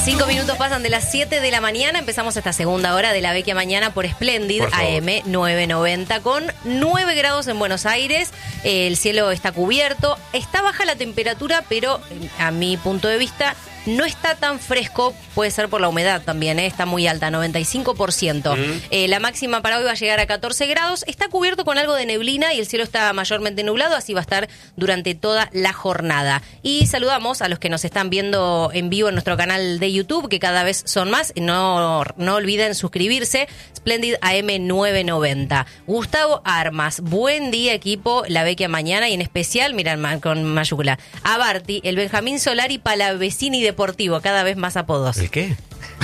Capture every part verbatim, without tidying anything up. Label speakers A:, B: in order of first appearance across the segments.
A: Cinco minutos pasan de las siete de la mañana. Empezamos esta segunda hora de la Vecchia Mañana por Splendid
B: Por
A: A M novecientos noventa con nueve grados en Buenos Aires. Eh, el cielo está cubierto. Está baja la temperatura, pero a mi punto de vista no está tan fresco. Puede ser por la humedad también, ¿eh? Está muy alta, noventa y cinco por ciento. Mm. Eh, la máxima para hoy va a llegar a catorce grados. Está cubierto con algo de neblina y el cielo está mayormente nublado. Así va a estar durante toda la jornada. Y saludamos a los que nos están viendo en vivo en nuestro canal de YouTube, que cada vez son más. No, no olviden suscribirse. Splendid A M novecientos noventa. Gustavo Armas, buen día equipo, la Vecchia Mañana, y en especial, miran con mayúscula, a Barty, el Benjamín Solari Palavecini Deportivo, cada vez más apodos.
B: ¿El qué?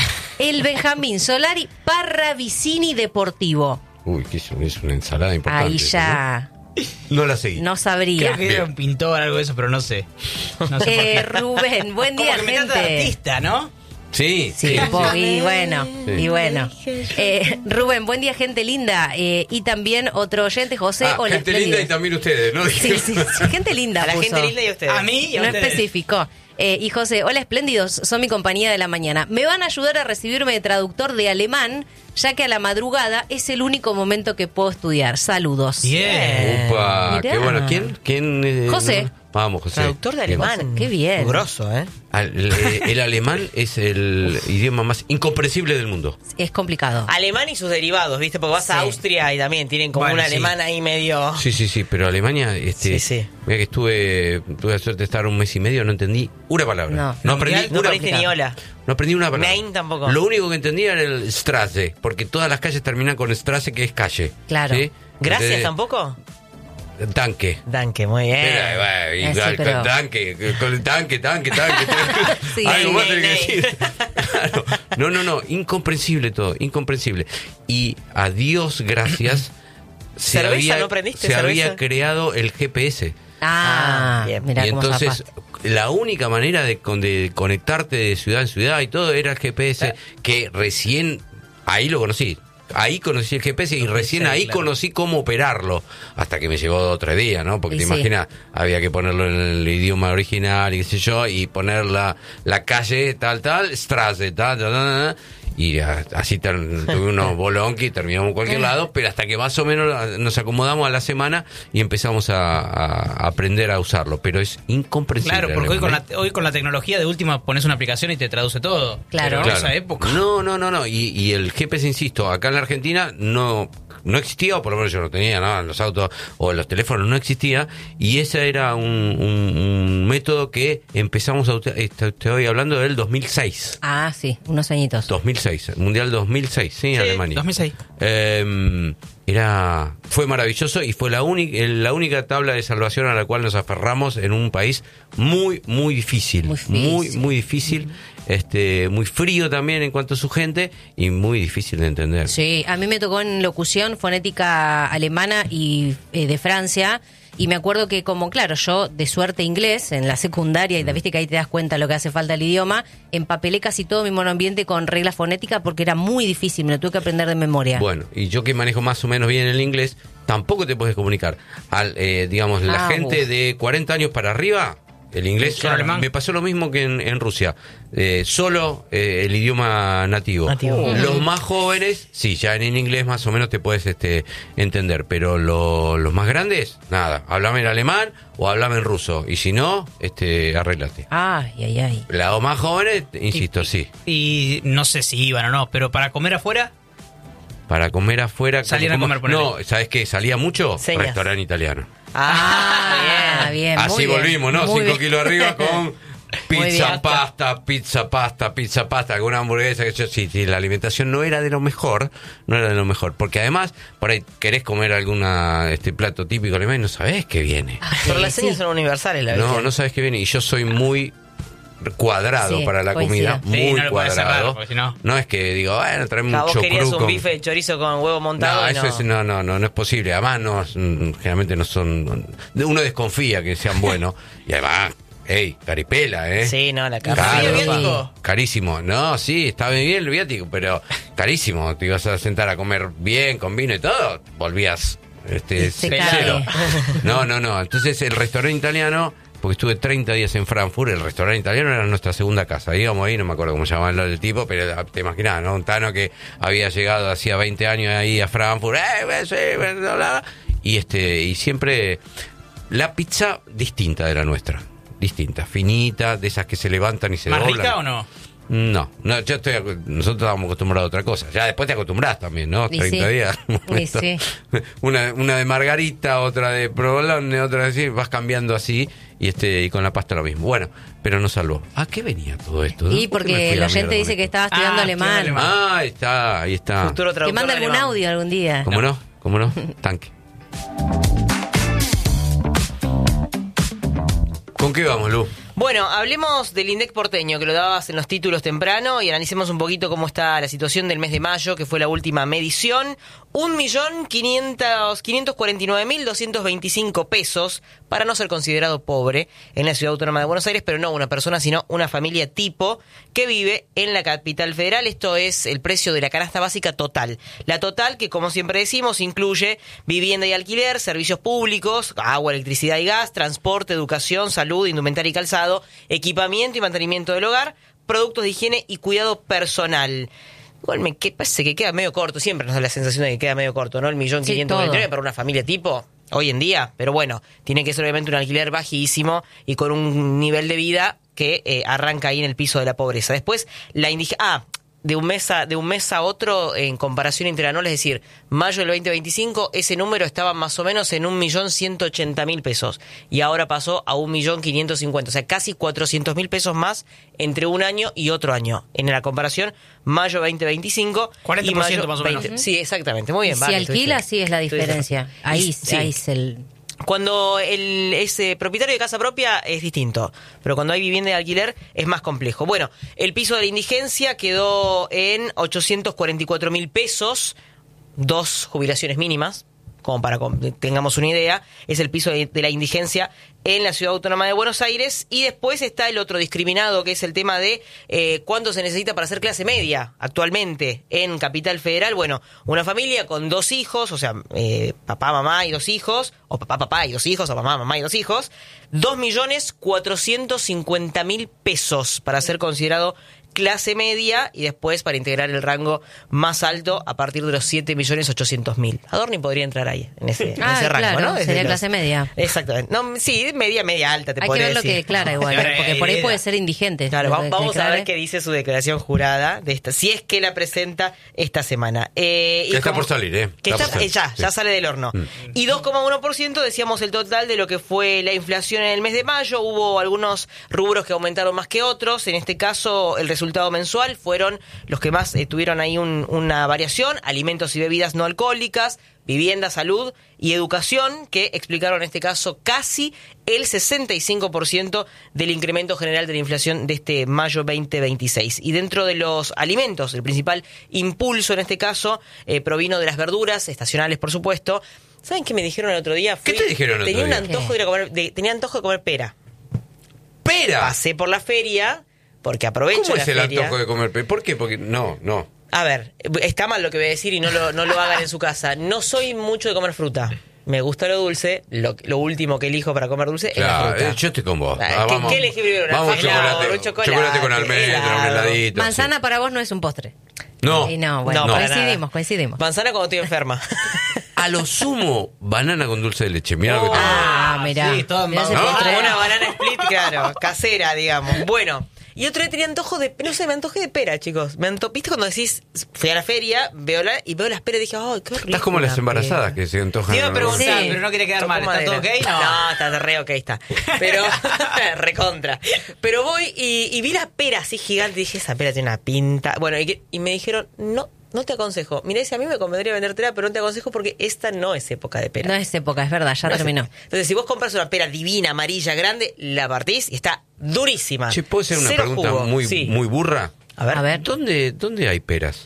A: El Benjamín Solari Parravicini Deportivo.
B: Uy, que es, es una ensalada importante.
A: Ahí ya...
B: ¿no? No la seguí.
A: No sabría.
C: Creo que era un pintor o algo de eso, pero no sé. No sé
A: eh, Rubén, buen día,
C: como que
A: gente.
C: Me trata de artista, ¿no?
B: Sí,
A: Sí,
B: sí,
A: po,
B: sí.
A: y bueno,
B: Sí.
A: y bueno. Eh, Rubén, buen día, gente linda. Eh, y también otro oyente, José.
B: Ah,
A: Hola,
B: gente linda y
A: espléndidos.
B: también ustedes, ¿no?
A: Sí, sí, sí, gente linda.
D: A la
A: puso.
D: gente linda y a ustedes.
C: A mí y a
A: No
C: ustedes.
A: especificó. Eh, y José, hola espléndidos, son mi compañía de la mañana. Me van a ayudar a recibirme de traductor de alemán, ya que a la madrugada es el único momento que puedo estudiar. Saludos.
C: Bien.
B: Upa,
A: Mirá.
B: qué bueno. ¿Quién? ¿Quién eh,
A: José.
B: no? Vamos, José.
D: Traductor de
B: Bien.
D: alemán.
A: Qué bien.
D: Grosso, ¿eh?
B: Al- eh, el alemán es el idioma más incomprensible del mundo.
A: Es complicado.
D: Alemán y sus derivados, ¿viste? Porque vas
A: Sí.
D: a Austria y también tienen como
C: Bueno,
D: un
C: sí.
D: alemán ahí medio...
B: Sí, sí, sí, pero Alemania, este,
D: Sí, sí.
B: mira que estuve, tuve la suerte de estar un mes y medio, no entendí una palabra.
A: No.
B: no aprendí
D: No
B: una
D: aprendiste ni hola.
B: No aprendí una palabra.
D: Main tampoco.
B: Lo único que entendía era el Strasse, porque todas las calles terminan con Strasse, que es calle.
A: Claro.
B: ¿sí?
D: Gracias
B: Entonces,
D: tampoco.
B: Tanque.
D: Danke, muy bien.
B: Era, bueno,
A: Eh,
B: igual,
A: sí, pero-
B: con tanque, con el tanque, tanque, tanque. tanque.
A: Sí.
B: Algo más
D: Ney,
B: tenés
D: ney,
B: que
D: ney.
B: decir. Claro. No, no, no, incomprensible todo, incomprensible. Y a Dios gracias, se
D: ¿Cerveza
B: había,
D: no aprendiste,
B: se
D: cerveza?
B: había creado el G P S.
A: Ah,
D: Ah, bien.
A: mira
B: y
A: cómo
B: entonces
A: zafaste.
B: la única manera de, con- de conectarte de ciudad en ciudad y todo era el G P S, que recién ahí lo conocí. Ahí conocí el G P S y recién
C: Sí,
B: ahí
C: claro.
B: conocí cómo operarlo. Hasta que me llevó dos o tres días, ¿no? Porque
A: Y
B: te
A: sí.
B: imaginas, había que ponerlo en el idioma original y qué sé yo, y poner la, la calle tal, tal, Strasse, tal, tal, tal, tal. Y a- así ter- tuve unos bolonqui y terminamos en cualquier lado, pero hasta que más o menos nos acomodamos a la semana y empezamos a, a aprender a usarlo. Pero es incomprensible.
C: Claro, porque hoy con,
B: alemán,
C: la, hoy con la tecnología de última pones una aplicación y te traduce todo.
A: Claro.
C: Pero en
B: Claro.
C: esa época.
B: No, no, no, no. Y, y el G P S, insisto, acá en la Argentina no, no existía, o por lo menos yo no tenía, ¿no? En los autos o en los teléfonos no existía. Y ese era un, un- un método que empezamos a utilizar. Estoy hablando del dos mil seis.
A: Ah, sí, unos añitos.
B: dos mil seis, el Mundial dos mil seis, sí, en
C: Sí,
B: Alemania.
C: dos mil seis.
B: Eh, era, fue maravilloso y fue la única, la única tabla de salvación a la cual nos aferramos en un país muy, muy difícil,
A: Muy difícil.
B: muy, muy difícil, este, muy frío también en cuanto a su gente y muy difícil de entender.
A: Sí, a mí me tocó en locución fonética alemana y eh, de Francia. Y me acuerdo que como, claro, yo de suerte inglés en la secundaria, y te viste que ahí te das cuenta lo que hace falta el idioma, empapelé casi todo mi monoambiente con regla fonética porque era muy difícil, me lo tuve que aprender de memoria.
B: Bueno, y yo que manejo más o menos bien el inglés, tampoco te puedes comunicar. Al, eh, digamos, la
A: Ah,
B: gente
A: uf.
B: de cuarenta años para arriba, el inglés,
C: Solo alemán.
B: me pasó lo mismo que en, en Rusia, eh, solo eh, el idioma nativo.
D: Nativo.
B: Los más jóvenes, sí, ya en inglés más o menos te puedes este, entender, pero lo- los más grandes, nada, háblame en alemán o háblame en ruso, y si no, este, arreglate.
A: Ay, ay, ay.
B: Los más jóvenes, insisto, sí.
C: Y no sé si iban o no, pero para comer afuera,
B: Para comer afuera...
C: Salían a
B: ¿cómo-
C: comer, ponele.
B: No, ¿sabes qué? Salía mucho
D: Señas.
B: restaurante italiano.
A: Ah, bien, muy
B: Así
A: bien.
B: volvimos, ¿no?
A: Muy
B: Cinco
A: bien.
B: kilos arriba con
A: Muy
B: pizza,
A: bien.
B: pasta, pizza, pasta, pizza, pasta, alguna hamburguesa. Que yo, sí, sí, la alimentación no era de lo mejor, no era de lo mejor. Porque además, por ahí querés comer alguna este plato típico alemán y no sabés qué viene.
D: Pero las
A: Sí,
D: señas
A: sí.
D: son universales, la
B: No,
D: verdad.
B: no sabés qué viene. Y yo soy muy cuadrado
A: Sí,
B: para la
A: coincido.
B: comida,
C: Sí,
B: muy
C: no lo podés
B: cuadrado.
C: cerrar, porque si no-
B: No es que digo, bueno, traeme
D: Claro,
B: un
D: vos querías
B: chocruco.
D: un bife de chorizo con huevo montado.
B: No,
D: y
B: eso es, no, no, no, no es posible. Además, no, mm, generalmente no son. Uno desconfía que sean buenos. Y además, hey, caripela, ¿eh?
D: Sí, no, la
B: Caro,
D: carne.
C: ¿Y el viático?
B: carísimo. No, sí, está bien el viático, pero carísimo. Te ibas a sentar a comer bien, con vino y todo, volvías este,
A: Se
B: cero.
A: cae.
B: No, no, no. Entonces, el restaurante italiano porque estuve treinta días en Frankfurt, el restaurante italiano era nuestra segunda casa. Íbamos ahí, no me acuerdo cómo se llamaba el tipo, pero te imaginás, ¿no? Un Tano que había llegado hacía veinte años ahí a Frankfurt, eh, sí, bla, bla, bla, y este y siempre la pizza distinta de la nuestra, distinta, finita, de esas que se levantan y se
C: ¿Más
B: doblan.
C: rica o no?
B: No, no, yo estoy, nosotros estábamos acostumbrados a otra cosa. Ya después te acostumbras también, ¿no?
A: Y
B: treinta
A: sí.
B: días.
A: Y sí.
B: Una, una de margarita, otra de provolone, otra de así, vas cambiando así y este y con la pasta lo mismo. Bueno, pero nos salvó. ¿A qué venía todo esto?
A: Y
B: ¿Por qué me
A: porque
B: fui a
A: el
B: la
A: oyente
B: mierda
A: dice
B: con
A: que
B: esto?
A: estaba estudiando
C: Ah,
A: alemán.
C: estudiando alemán.
B: Ah, ahí está, ahí está.
D: Futuro
A: Que
D: traductor
A: manda algún
D: alemán.
A: audio algún día.
B: ¿Cómo no? ¿Cómo no? Tanque. ¿Con qué vamos, Lu?
D: Bueno, hablemos del INDEC porteño, que lo dabas en los títulos temprano, y analicemos un poquito cómo está la situación del mes de mayo, que fue la última medición. un millón quinientos cuarenta y nueve mil doscientos veinticinco pesos para no ser considerado pobre en la Ciudad Autónoma de Buenos Aires, pero no una persona, sino una familia tipo que vive en la capital federal. Esto es el precio de la canasta básica total. La total que, como siempre decimos, incluye vivienda y alquiler, servicios públicos, agua, electricidad y gas, transporte, educación, salud, indumentaria y calzado, equipamiento y mantenimiento del hogar, productos de higiene y cuidado personal. Igual me que, parece que queda medio corto, siempre nos da la sensación de que queda medio corto, ¿no? El millón
A: Sí,
D: quinientos veintinueve
A: todo.
D: para una familia tipo, hoy en día, pero bueno, tiene que ser obviamente un alquiler bajísimo y con un nivel de vida que eh, arranca ahí en el piso de la pobreza. Después, la indigencia... Ah, de un mes a, de un mes a otro en comparación interanual, es decir, mayo del veinte veinticinco, ese número estaba más o menos en un millón ciento ochenta mil pesos y ahora pasó a un millón quinientos cincuenta, o sea, casi cuatrocientos mil pesos más entre un año y otro año. En la comparación, mayo veinte veinticinco
C: cuarenta
D: y
C: por
D: mayo
C: ciento más o menos.
D: veinte. Sí, exactamente, muy bien.
A: Si
D: vale,
A: alquila,
D: estuviste-
A: sí es la
D: estuviste-
A: diferencia. Ahí,
D: Y- sí.
A: ahí es el...
D: Cuando el ese propietario de casa propia es distinto, pero cuando hay vivienda de alquiler es más complejo. Bueno, el piso de la indigencia quedó en ochocientos cuarenta y cuatro mil pesos, dos jubilaciones mínimas, como para que tengamos una idea, es el piso de, de la indigencia en la Ciudad Autónoma de Buenos Aires. Y después está el otro discriminado, que es el tema de eh, cuánto se necesita para ser clase media actualmente en Capital Federal. Bueno, una familia con dos hijos, o sea, eh, papá, mamá y dos hijos, o papá, papá y dos hijos, o mamá, mamá y dos hijos, dos millones cuatrocientos cincuenta mil pesos para ser considerado clase media, y después para integrar el rango más alto a partir de los siete millones ochocientos mil. Adorni podría entrar ahí, en ese, en
A: Ah,
D: ese rango,
A: claro,
D: ¿no? Desde
A: sería
D: los-
A: clase media.
D: Exactamente. No, sí, media, media alta, te
A: Hay que
D: podría
A: ver lo
D: decir.
A: que declara igual,
C: Sí,
A: porque por ahí
C: idea.
A: puede ser indigente.
D: Claro,
A: Lo
D: va-
A: que
D: vamos a
A: declare.
D: ver qué dice su declaración jurada de esta, si es que la presenta esta semana. Eh, y
B: Que está
D: como-
B: por salir, ¿eh?
D: Que
B: Está
D: está-
B: por
D: eh,
B: salir,
D: ya,
B: sí.
D: ya sale del horno.
B: Mm.
D: Y dos coma uno por ciento decíamos el total de lo que fue la inflación en el mes de mayo. Hubo algunos rubros que aumentaron más que otros. En este caso, el resultado mensual fueron los que más eh, tuvieron ahí un- una variación: alimentos y bebidas no alcohólicas, vivienda, salud y educación, que explicaron en este caso casi el sesenta y cinco por ciento del incremento general de la inflación de este mayo veinte veintiséis. Y dentro de los alimentos, el principal impulso en este caso eh, provino de las verduras, estacionales por supuesto. ¿Saben qué me dijeron el otro día?
B: ¿Qué te dijeron el otro
D: tenía
B: día?
D: Un antojo de ir a comer, de- tenía antojo de comer pera.
B: ¡Pera!
D: Pasé por la feria, porque aprovecho
B: ¿Cómo
D: la
B: es el
D: feria.
B: antojo de comer pera? ¿Por qué? Porque no, no.
D: A ver, está mal lo que voy a decir y no lo, no lo hagan en su casa. No soy mucho de comer fruta. Me gusta lo dulce. Lo, lo último que elijo para comer dulce es la
B: Claro,
D: fruta.
B: eh, yo estoy con vos.
D: Ah,
B: Ah,
D: ¿qué-
B: vamos,
D: qué elegí primero? ¿Un
B: vamos,
D: helado,
B: chocolate,
D: un chocolate,
B: chocolate con almendra, un
D: helado?
B: heladito.
A: Manzana
B: sí.
A: para vos no es un postre.
B: No.
A: Y no, bueno,
D: No, para
A: coincidimos,
D: nada.
A: coincidimos.
D: Manzana cuando estoy enferma.
B: A lo sumo, banana con dulce de leche. Mira lo que te digo.
A: Ah, mirá.
C: Sí, todo en
A: Mirá ese
C: banana.
A: postre.
D: Una banana split, claro, casera, digamos. Bueno, y otro día tenía antojo de, no sé, me antojé de pera, chicos. Me anto, ¿viste cuando decís, fui a la feria, veo la, y veo las peras y dije, ay, qué rico.
B: Estás como las
D: una
B: embarazadas
D: pera.
B: que se antojan.
D: Te iba a
B: ¿no?
D: preguntar,
A: Sí.
C: Pero no quería quedar
D: Tocó
C: mal. ¿Está todo ok?
D: madera.
C: No.
D: No, está re ok, está. Pero, recontra. Pero voy y, y vi la pera así gigante y dije, esa pera tiene una pinta. Bueno, y, que- y me dijeron, no, no te aconsejo. Mirá, si a mí me convendría vendértela, pero no te aconsejo porque esta no es época de pera.
A: No es época, es verdad, ya
D: No es
A: terminó.
D: época. Entonces, si vos compras una pera divina, amarilla, grande, la partís y está durísima.
B: Che, ¿puedo hacer una
D: Cero
B: pregunta
D: jugo.
B: muy,
D: Sí.
B: muy burra?
D: A ver,
A: A ver.
B: ¿Dónde, ¿Dónde hay peras?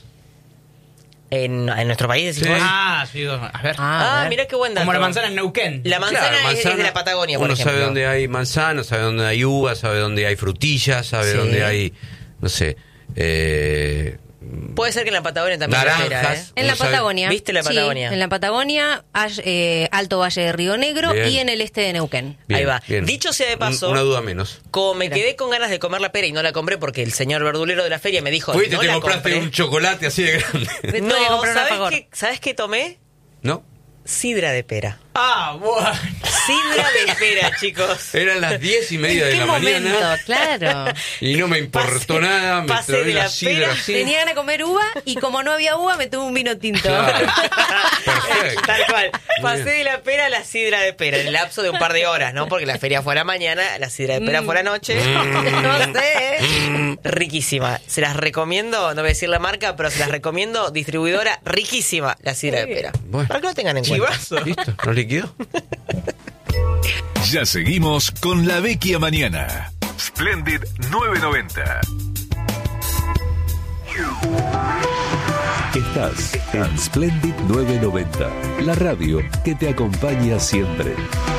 D: En, en nuestro país decís
B: Sí.
D: vos.
C: Ah, sí, a ver.
A: Ah,
D: Ah,
A: a ver.
D: mirá qué buen dato.
C: Como la manzana en Neuquén.
D: La manzana,
B: Claro,
D: es- es, de la Patagonia, por
B: Uno
D: ejemplo.
B: sabe dónde hay manzana, sabe dónde hay uva, sabe dónde hay frutillas, sabe
D: Sí.
B: dónde hay, no sé, eh,
D: Puede ser que en la Patagonia también haya pera,
B: naranjas.
D: ¿eh?
A: En la
B: No sabe-
A: Patagonia.
D: ¿Viste la
A: Sí,
D: Patagonia?
A: en la Patagonia, All- eh, Alto Valle de Río Negro
B: Bien.
A: y en el este de Neuquén.
B: Bien,
D: Ahí va.
B: bien.
D: Dicho sea de paso,
B: Un- una duda menos.
D: como me quedé con ganas de comer la pera y no la compré porque el señor verdulero de la feria me dijo,
B: Fuiste,
D: no
B: te
D: la
B: compraste
D: compré.
B: un chocolate así de grande.
A: Me tuve que
D: No,
A: comprar un
D: ¿sabes
A: alfajor.
D: qué, ¿sabes qué tomé?
B: ¿No?
D: Sidra de pera.
C: Ah, bueno.
D: Sidra de pera, chicos.
B: Eran las diez y media de
A: ¿Qué
B: la
A: momento?
B: mañana
A: Claro.
B: y no me importó
D: Pasé-
B: nada. Me
D: pasé
B: traí
D: de
B: la
D: la
B: sidra
D: pera.
B: así.
A: Tenía ganas de comer uva y como no había uva me tuve un vino tinto.
B: Claro. Perfecto.
D: Tal cual. Pasé
B: bien.
D: de la pera a la sidra de pera en el lapso de un par de horas, ¿no? Porque la feria fue a la mañana, la sidra de pera fue a la noche.
A: No sé.
D: Riquísima. Se las recomiendo, no voy a decir la marca, pero se las recomiendo. Distribuidora riquísima, la sidra de pera.
B: Bueno.
D: Para que lo tengan en cuenta.
C: Chivazo.
B: ¿Listo? ¿No liquidó?
E: Ya seguimos con La Vecchia Mañana. Splendid nueve noventa.
F: Estás en Splendid nueve noventa, la radio que te acompaña siempre.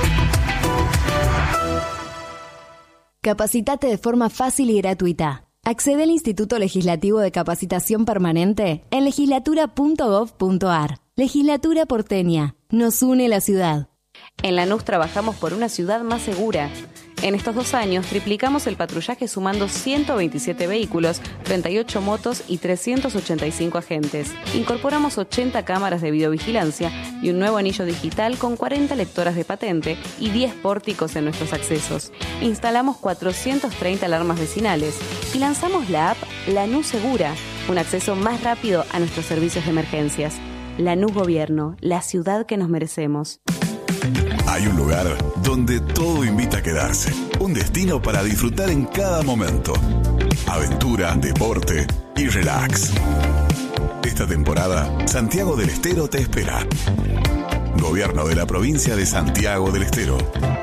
G: Capacitate de forma fácil y gratuita. Accede al Instituto Legislativo de Capacitación Permanente en legislatura punto gov punto ar. Legislatura porteña. Nos une la ciudad.
H: En Lanús trabajamos por una ciudad más segura. En estos dos años triplicamos el patrullaje sumando ciento veintisiete vehículos, treinta y ocho motos y trescientos ochenta y cinco agentes. Incorporamos ochenta cámaras de videovigilancia y un nuevo anillo digital con cuarenta lectoras de patente y diez pórticos en nuestros accesos. Instalamos cuatrocientas treinta alarmas vecinales y lanzamos la app Lanús Segura, un acceso más rápido a nuestros servicios de emergencias. Lanús Gobierno, la ciudad que nos merecemos.
E: Hay un lugar donde todo invita a quedarse. Un destino para disfrutar en cada momento. Aventura, deporte y relax. Esta temporada, Santiago del Estero te espera. Gobierno de la provincia de Santiago del Estero.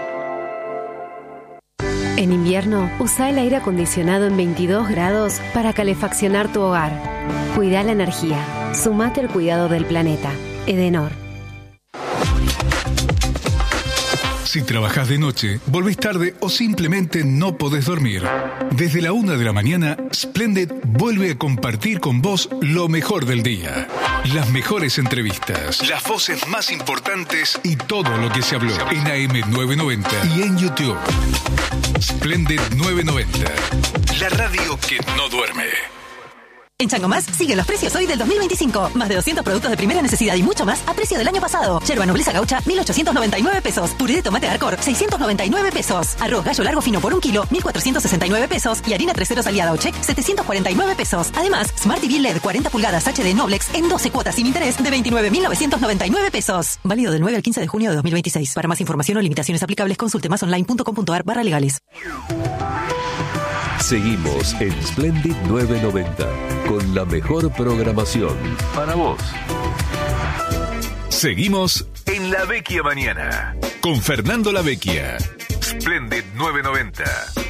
I: En invierno, usa el aire acondicionado en veintidós grados para calefaccionar tu hogar. Cuida la energía. Sumate al cuidado del planeta. Edenor.
E: Si trabajás de noche, volvés tarde o simplemente no podés dormir. Desde la una de la mañana, Splendid vuelve a compartir con vos lo mejor del día. Las mejores entrevistas, las voces más importantes y todo lo que se habló en A M nueve noventa y en YouTube. Splendid nueve noventa, la radio que no duerme.
J: En Changomás siguen los precios hoy del dos mil veinticinco. Más de doscientos productos de primera necesidad y mucho más a precio del año pasado. Yerba nobleza gaucha, mil ochocientos noventa y nueve pesos. Puré de tomate Arcor, seiscientos noventa y nueve pesos. Arroz gallo largo fino por un kilo, mil cuatrocientos sesenta y nueve pesos. Y harina tres ceros aliada o check, setecientos cuarenta y nueve pesos. Además, Smart T V L E D cuarenta pulgadas H D Noblex en doce cuotas sin interés de veintinueve mil novecientos noventa y nueve pesos. Válido del nueve al quince de junio de dos mil veintiséis. Para más información o limitaciones aplicables, consulte más online punto com punto ar barra legales.
F: Seguimos en Splendid nueve noventa con la mejor programación para vos.
E: Seguimos en La Vecchia Mañana con Fernando La Vecchia. Splendid nueve noventa.